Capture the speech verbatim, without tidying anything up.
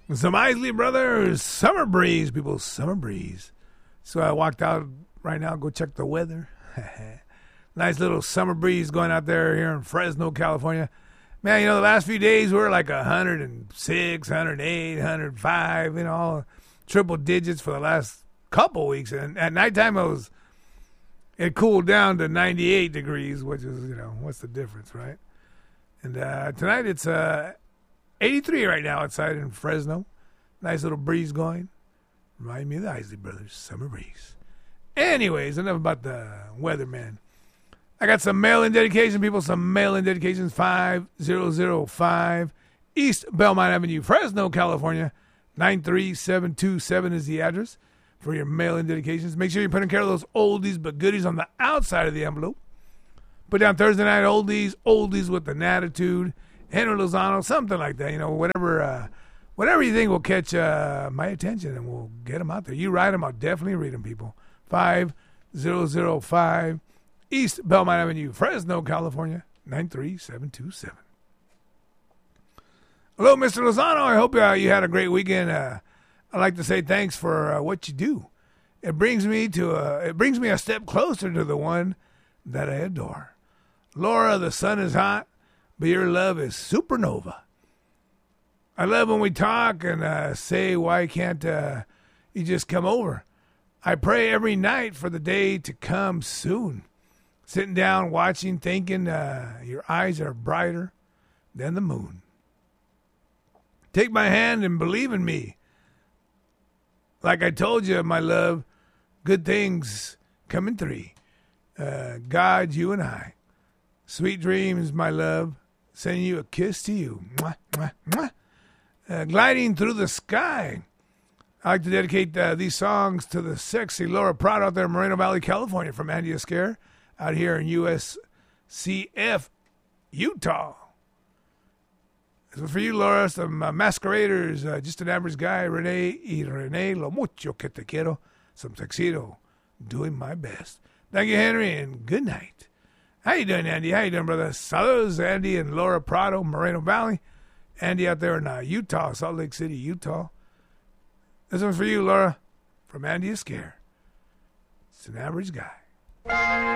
Some Isley Brothers summer breeze, people, summer breeze. So I walked out right now, go check the weather. Nice little summer breeze going out there here in Fresno, California. Man, you know, the last few days we were like one hundred six, one hundred eight, one hundred five, you know, triple digits for the last couple weeks. And at nighttime it was, it cooled down to ninety-eight degrees, which is, you know, what's the difference, right? And uh, tonight it's uh, eighty-three right now outside in Fresno. Nice little breeze going. Remind me of the Isley Brothers, summer breeze. Anyways, enough about the weather, man. I got some mail-in dedication, people. Some mail-in dedications. five thousand five East Belmont Avenue, Fresno, California. nine three seven two seven is the address for your mail-in dedications. Make sure you're putting care of those oldies but goodies on the outside of the envelope. Put down Thursday night oldies, oldies with an attitude, Henry Lozano, something like that. You know, whatever, uh, whatever you think will catch uh, my attention, and we'll get them out there. You write them, I'll definitely read them, people. five thousand five East Belmont Avenue, Fresno, California, nine three seven two seven. Hello, Mister Lozano. I hope uh, you had a great weekend. Uh, I'd like to say thanks for uh, what you do. It brings me to a, it brings me a step closer to the one that I adore. Laura, the sun is hot, but your love is supernova. I love when we talk and uh, say, why can't uh, you just come over? I pray every night for the day to come soon. Sitting down, watching, thinking uh, your eyes are brighter than the moon. Take my hand and believe in me. Like I told you, my love, good things come in three. Uh, God, you and I. Sweet dreams, my love. Sending you a kiss to you. Mwah, mwah, mwah. Uh, gliding through the sky. I like to dedicate uh, these songs to the sexy Laura Prado out there in Moreno Valley, California, from Andy Esquer out here in U S C F, Utah. This is for you, Laura. Some uh, masqueraders, uh, just an average guy, Renee y Renee, lo mucho que te quiero. Some tuxedo, doing my best. Thank you, Henry, and good night. How you doing, Andy? How you doing, brother? Saludos, Andy and Laura Prado, Moreno Valley. Andy out there in uh, Utah, Salt Lake City, Utah. This one's for you, Laura, from Andy Esquer. It's an average guy.